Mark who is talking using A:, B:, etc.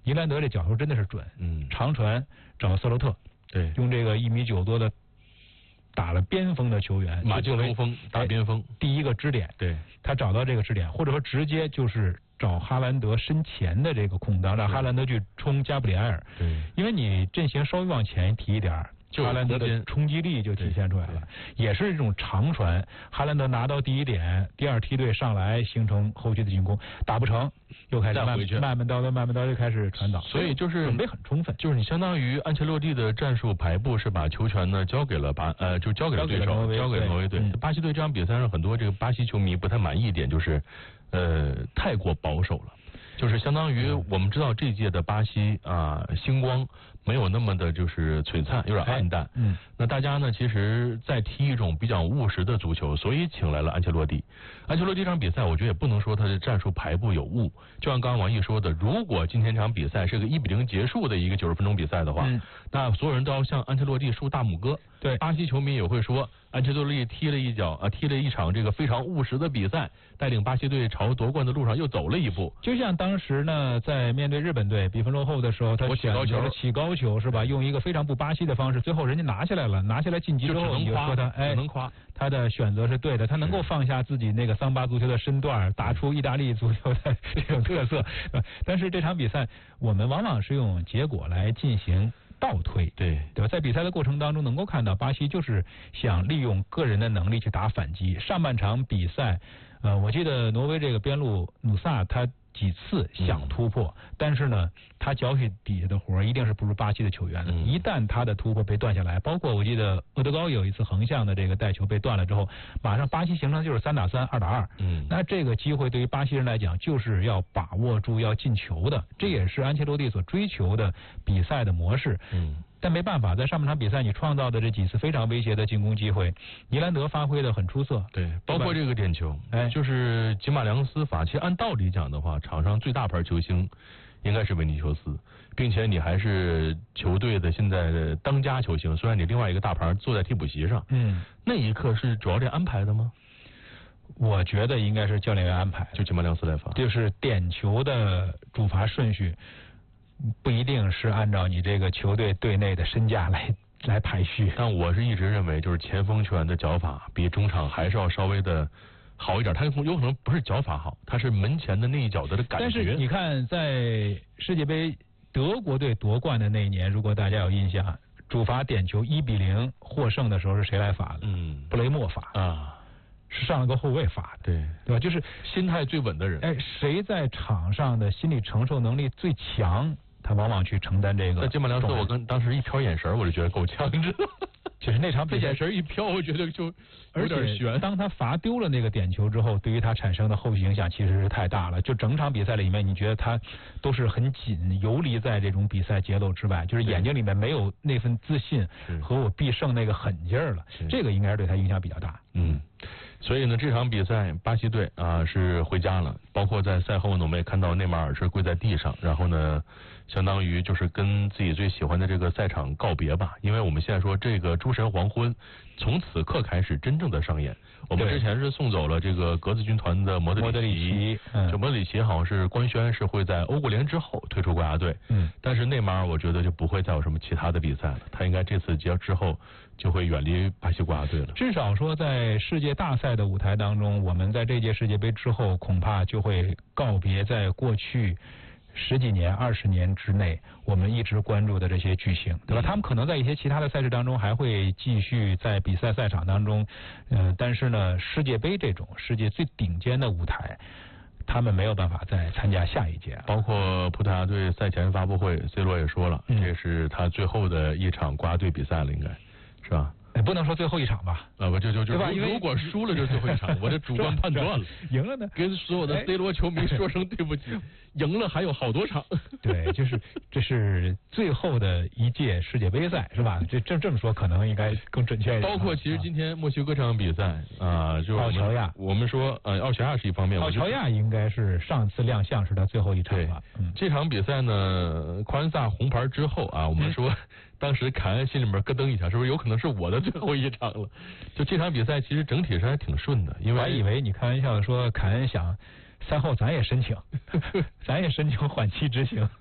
A: 尼兰德这角球真的是准，长传找瑟洛特，
B: 对，
A: 用这个1.9米多的打了边锋的球员，
B: 马竞中锋打边锋，
A: 第一个支点，
B: 对，
A: 他找到这个支点，或者说直接就是找哈兰德身前的这个空当，让哈兰德去冲加布里埃尔，
B: 对，
A: 因为你阵型稍微往前提一点，哈兰德的冲击力就体现出来了，也是这种长传，哈兰德拿到第一点，第二梯队上来形成后续的进攻，打不成又开始慢慢叨就开始传导，
B: 所以就是
A: 准备很充分，
B: 就是你相当于安切洛蒂的战术排布是把球权呢交给了交给了对手，交给了挪威队。巴西队这场比赛让很多这个巴西球迷不太满意一点就是太过保守了。就是相当于我们知道这届的巴西星光没有那么的就是璀璨，有点暗淡。那大家呢其实在踢一种比较务实的足球，所以请来了安切洛蒂。安切洛蒂这场比赛我觉得也不能说他的战术排布有误，就像刚刚王毅说的，如果今天这场比赛是个1-0结束的一个90分钟比赛的话，那所有人都要向安切洛蒂竖大拇哥。对，巴西球迷也会说安切洛蒂踢了一场这个非常务实的比赛，带领巴西队朝夺冠的路上又走了一步。
A: 就像当时呢在面对日本队比分落后的时候，他选择了起高球是吧，用一个非常不巴西的方式，最后人家拿下来了，拿下来晋级之后，你就说他
B: 只能夸
A: 他的选择是对的，他能够放下自己那个桑巴足球的身段，打出意大利足球的这种特色。但是这场比赛我们往往是用结果来进行倒推，对吧？在比赛的过程当中能够看到巴西就是想利用个人的能力去打反击。上半场比赛我记得挪威这个边路努萨他几次想突破，但是呢他脚底下的活一定是不如巴西的球员的，一旦他的突破被断下来，包括我记得厄德高有一次横向的这个带球被断了之后，马上巴西形成就是3打3、2打2，那这个机会对于巴西人来讲就是要把握住要进球的，这也是安切洛蒂所追求的比赛的模式。但没办法，在上半场比赛你创造的这几次非常威胁的进攻机会，尼兰德发挥的很出色，
B: 对，包括这个点球，就是吉马良斯法。其实按道理讲的话，场上最大牌球星应该是维尼修斯，并且你还是球队的现在的当家球星，虽然你另外一个大牌坐在替补席上，那一刻是主教练安排的吗？
A: 我觉得应该是教练员安排，
B: 就吉马良斯来罚，
A: 就是点球的主罚顺序。不一定是按照你这个球队队内的身价来排序，
B: 但我是一直认为，就是前锋球员的脚法比中场还是要稍微的好一点。他有可能不是脚法好，他是门前的那一脚的感觉。
A: 但是你看，在世界杯德国队夺冠的那一年，如果大家有印象，主罚点球1-0获胜的时候是谁来罚的？布雷默罚啊。是上了个后卫罚的，对吧？就是
B: 心态最稳的人。
A: 谁在场上的心理承受能力最强，他往往去承担这个。
B: 在吉马良斯，我当时一瞟眼神，我就觉得够呛，你知道吗？
A: 就是那场比赛
B: 眼神一瞟，我觉得就有点悬。
A: 当他罚丢了那个点球之后，对于他产生的后续影响其实是太大了。就整场比赛里面，你觉得他都是很紧，游离在这种比赛节奏之外，就是眼睛里面没有那份自信和我必胜那个狠劲儿了。这个应该是对他影响比较大。
B: 所以呢，这场比赛巴西队是回家了，包括在赛后呢，我们也看到内马尔是跪在地上，然后呢，相当于就是跟自己最喜欢的这个赛场告别吧。因为我们现在说这个诸神黄昏，从此刻开始真正的上演。我们之前是送走了这个格子军团的莫德里奇，这莫德里奇好像是官宣是会在欧国联之后退出国家队，但是内马尔我觉得就不会再有什么其他的比赛了，他应该这次之后就会远离巴西国家队了。
A: 至少说在世界大赛的舞台当中，我们在这届世界杯之后恐怕就会告别在过去10几年、20年之内我们一直关注的这些巨星，对吧？他们可能在一些其他的赛事当中还会继续在比赛赛场当中，但是呢，世界杯这种世界最顶尖的舞台，他们没有办法再参加下一届。
B: 包括葡萄牙队赛前发布会 ，C 罗也说了，这是他最后的一场国家队比赛了，应该是吧？
A: 不能说最后一场吧？
B: 对吧？如果输了就是最后一场，我这主观判断了。
A: 赢了呢，
B: 跟所有的 C 罗球迷说声对不起。赢了还有好多场。
A: 对，就是这是最后的一届世界杯赛，是吧？这么说可能应该更准确一点。
B: 包括其实今天墨西哥这场比赛就是
A: 奥乔亚，
B: 我们说奥乔亚是一方面，
A: 奥乔亚应该是上次亮相是他最后一场了。
B: 这场比赛呢，夸恩萨红牌之后我们说。当时凯恩心里面咯噔一下，是不是有可能是我的最后一场了？就这场比赛其实整体上还挺顺的，因为
A: 我还以为你开玩笑的说凯恩想赛后咱也申请缓期执行。